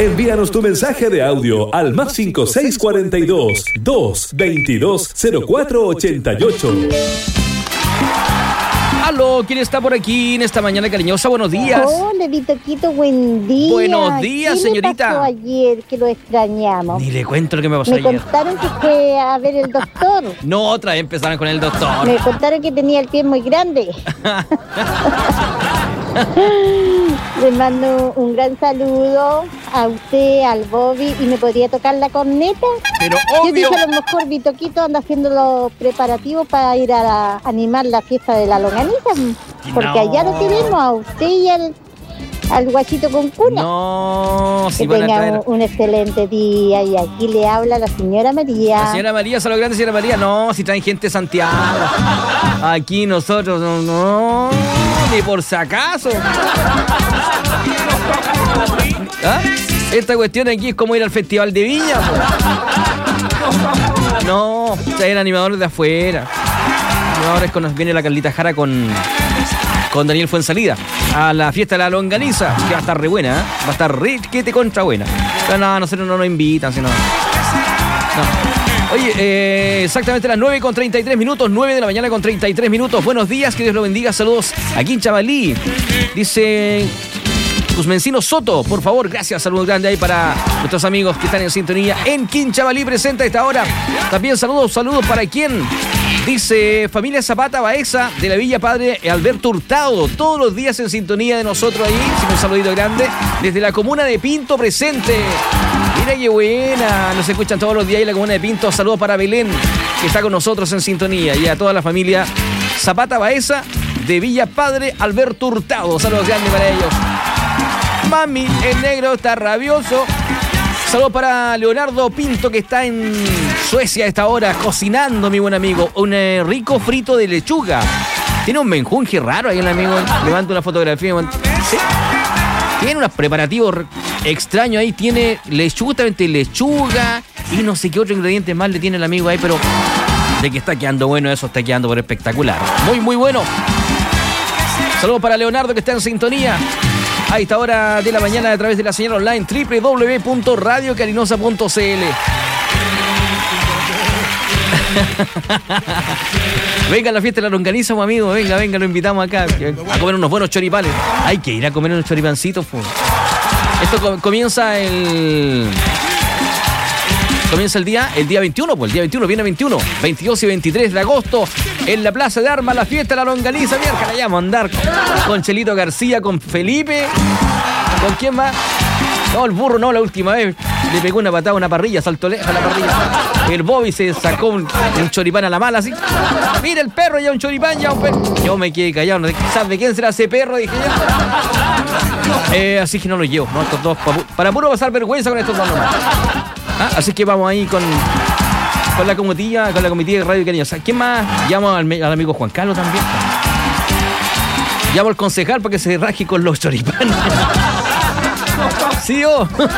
Envíanos tu mensaje de audio al más 5642 222 0488. Aló, ¿quién está por aquí en esta mañana cariñosa? Buenos días. Hola, Vitoquito, buen día. Buenos días, señorita. ¿Qué le pasó ayer que lo extrañamos? Ni le cuento lo que me pasó ayer. Me contaron que fue a ver el doctor. No, otra vez empezaron con el doctor. Me contaron que tenía el pie muy grande. Le mando un gran saludo a usted, al Bobby, y me podría tocar la corneta. Pero Yo obvio. dije, a lo mejor Vitoquito anda haciendo los preparativos para ir a animar la fiesta de la longaniza, porque No. allá lo queremos, a usted y al guachito con cuna. No, si Que van a traer. tengan un excelente día, y aquí le habla la señora María. La señora María, saludos grandes, señora María. No, si traen gente de Santiago. Aquí nosotros, no, ni por si acaso. ¿Ah? Esta cuestión aquí es como ir al Festival de Viña, po. No, traen animadores de afuera. Ahora es cuando viene la Carlita Jara con Daniel Fuensalida a la fiesta de la longaniza, que va a estar re buena, ¿eh? Va a estar re que te contra buena. Pero no, nosotros no nos invitan, sino. No. Oye, exactamente las 9:33 minutos, 9 de la mañana con 33 minutos. Buenos días, que Dios lo bendiga. Saludos aquí en Chavalí. Dice Cusmencino Soto, por favor, gracias. Saludos grandes ahí para nuestros amigos que están en sintonía en Quinchavalí presente a esta hora. También saludos para quien dice familia Zapata Baeza de la Villa Padre Alberto Hurtado, todos los días en sintonía de nosotros ahí. Un saludito grande desde la comuna de Pinto presente. Mira qué buena, nos escuchan todos los días ahí en la comuna de Pinto. Saludos para Belén, que está con nosotros en sintonía, y a toda la familia Zapata Baeza de Villa Padre Alberto Hurtado. Saludos grandes para ellos. Mami, el negro está rabioso. Saludos para Leonardo Pinto, que está en Suecia a esta hora cocinando, mi buen amigo. Un rico frito de lechuga. Tiene un menjunje raro ahí el amigo. Levanta una fotografía. ¿Sí? Tiene unos preparativos extraños ahí. Tiene justamente lechuga y no sé qué otro ingrediente más le tiene el amigo ahí, pero de que está quedando bueno, eso está quedando por espectacular. Muy, muy bueno. Saludos para Leonardo, que está en sintonía a esta hora de la mañana a través de la señal online www.radiocarinosa.cl. Venga a la fiesta de la longaniza, amigo. Venga, lo invitamos acá a comer unos buenos choripanes. Hay que ir a comer unos choripancitos, pues. Esto comienza el día 21, pues el día 21, viene 21, 22 y 23 de agosto en la Plaza de Armas, la fiesta de la longaniza. Mierda, la llamo a andar con Chelito García, con Felipe. ¿Con quién más? No, el burro no, la última vez le pegó una patada a una parrilla, saltó lejos a la parrilla. El Bobby se sacó un choripán a la mala, así. Mira el perro, ya un choripán, ya un perro. Yo me quedé callado, no sé, ¿sabes de quién será ese perro? Dije ya. Así que no lo llevo, ¿no? Estos dos, para puro pasar vergüenza con estos dos nomás. Así que vamos ahí con la comitiva de Radio Cariñosa. ¿Quién más? Llamo al amigo Juan Carlos también. Llamo al concejal para que se raje con los choripanes. ¿Sí o?